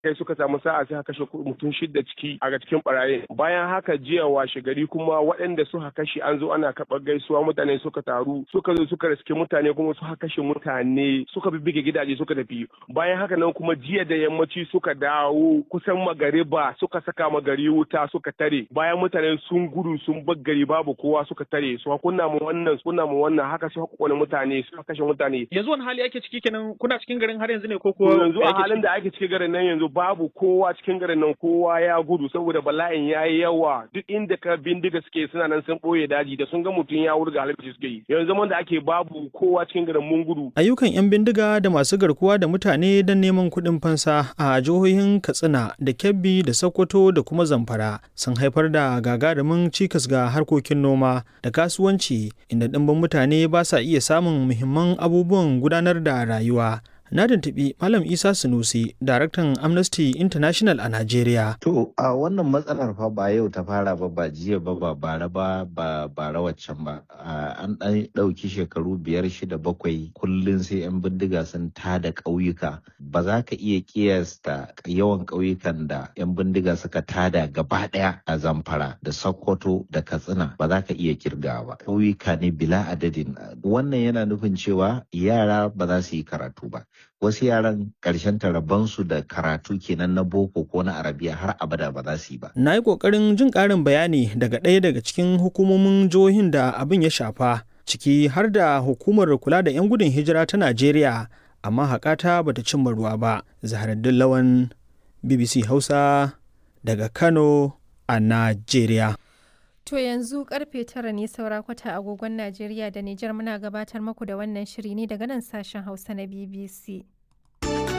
kai suka samu sa'a sai kashe mutum 6 a cikin barayin. Bayan haka jiya washe gari kuma waɗanda suka kashe an zo ana karɓar gaisuwa, mutane suka taru suka zo suka riske mutane kuma suka kashe mutane suka bibbige gidaje suka tafi. Bayan haka nan kuma jiya da yammaci suka dawo kusan magariba suka saka magari wuta suka tare, bayan mutane sun gudu sun bar gari babu kowa suka tare su kunna mu wannan haka su kone mutane suka kashe mutane. Yanzu wani hali ake ciki kenan, kuna cikin garin har yanzu ne ko kuwa? Yanzu a halin da ake cikin garin nan yanzu babu kowa cikin garin nan, kowa ya gudu saboda bala'in yayi yawa. Duk inda ka bindiga suke suna nan sun boye daji, da sun ga mutum ya wurga halin suke yi. Yanzu zaman da ake babu kowa cikin garin, mun gudu. Ayyukan 'yan bindiga da masu garkuwa da mutane don neman kuɗin fansa a jihohin Katsina da Kebbi da Sokoto da kuma Zamfara sun haifar da gagarumin cikas ga harkokin noma da kasuwanci, inda ɗimbin mutane ba sa iya samun muhimman abubuwan gudanar da rayuwa. Na tuntuɓi Malam Isa Sunusi, daraktan Amnesty International a Najeriya. To, a wannan matsalar fa ba yau ta fara ba jiya ba bara waccan ba. An ɗan ɗauki shekaru 5, 6, 7 kullum sai 'yan bindiga sun tada ƙauyuka. Ba za ka iya ƙiyasta yawan ƙauyukan da 'yan bindiga suka tada gaba ɗaya a Zamfara da Sokoto da Katsina, ba za ka iya kirgawa ba. Ƙauyuka ne bila adadin. Wannan yana nufin cewa yara ba za su yi karatu ba. Wasu yaran ƙarshen rabansu da karatu kenan na boko ko na arabiya har abada ba za su yi ba. Na yi ƙoƙarin jin ƙarin bayani daga ɗaya daga cikin hukumomin jihohin da abin ya shafa, ciki har da hukumar kula da 'yan gudun hijira ta Najeriya, amma haƙata bata cimma ruwa ba. Zaharaddin Lawan, BBC Hausa daga Kano a Najeriya. To yanzu karfe 9 ne saura kwata agogon Najeriya da Nijar, muna gabatar muku da wannan shiri ne daga nan sashen Hausa na BBC.